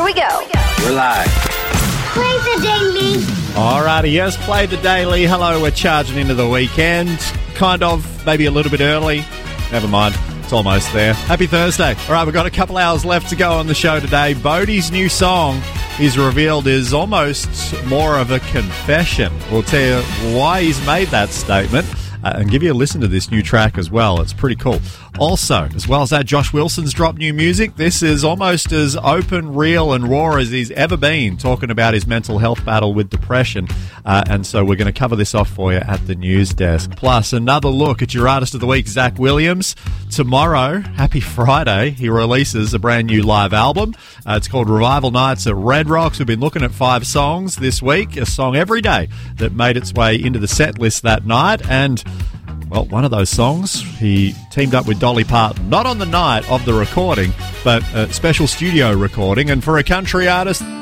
we go. We're live. Play the daily. Alrighty, yes, play the daily. Hello, we're charging into the weekend. Kind of, maybe a little bit early. Never mind, it's almost there. Happy Thursday. Alright, we've got a couple hours left to go on the show today. Bodie's new song is revealed is almost more of a confession. We'll tell you why he's made that statement. And give you a listen to this new track as well. It's pretty cool. Also, as well as that, Josh Wilson's dropped new music. This is almost as open, real and raw as he's ever been, talking about his mental health battle with depression. And so we're going to cover this off for you at the news desk. Plus, another look at your Artist of the Week, Zach Williams. Tomorrow, happy Friday, he releases a brand new live album. It's called Revival Nights at Red Rocks. We've been looking at 5 songs this week, a song every day that made its way into the set list that night. And well, one of those songs, he teamed up with Dolly Parton, not on the night of the recording, but a special studio recording. And for a country artist,